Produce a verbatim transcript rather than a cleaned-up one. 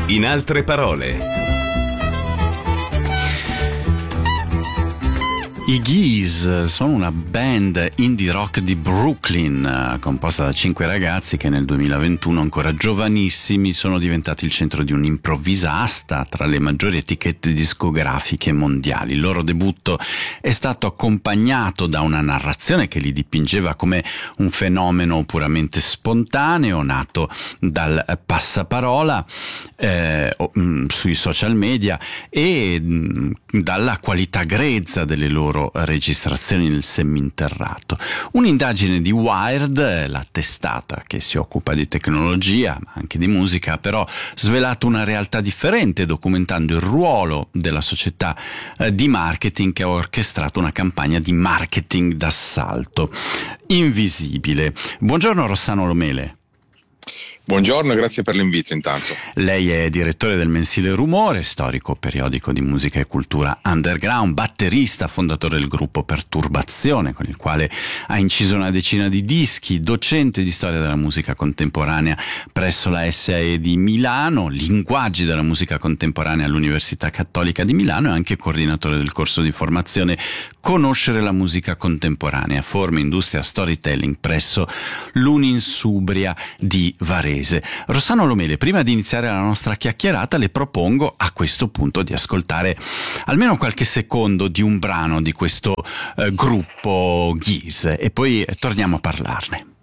In altre parole. I Gees sono una band indie rock di Brooklyn, composta da cinque ragazzi che nel duemilaventuno, ancora giovanissimi, sono diventati il centro di un'improvvisa asta tra le maggiori etichette discografiche mondiali. Il loro debutto è stato accompagnato da una narrazione che li dipingeva come un fenomeno puramente spontaneo, nato dal passaparola eh, sui social media e mh, dalla qualità grezza delle loro registrazioni nel seminterrato. Un'indagine di Wired, la testata che si occupa di tecnologia ma anche di musica, ha però svelato una realtà differente, documentando il ruolo della società eh, di marketing che ha orchestrato una campagna di marketing d'assalto invisibile. Buongiorno Rossano Lomele. Buongiorno e grazie per l'invito intanto. Lei è direttore del mensile Rumore, storico periodico di musica e cultura underground, batterista, fondatore del gruppo Perturbazione, con il quale ha inciso una decina di dischi, docente di storia della musica contemporanea presso la S A E di Milano, linguaggi della musica contemporanea all'Università Cattolica di Milano e anche coordinatore del corso di formazione Conoscere la musica contemporanea, forma, industria, storytelling presso l'Uninsubria di Varese. Rossano Lomele, prima di iniziare la nostra chiacchierata le propongo a questo punto di ascoltare almeno qualche secondo di un brano di questo eh, gruppo Gees e poi torniamo a parlarne.